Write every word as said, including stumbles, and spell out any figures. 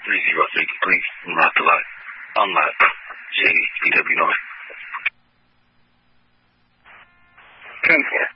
three zero three complete. Unlock the lock. Unlock. J B W North. ten four.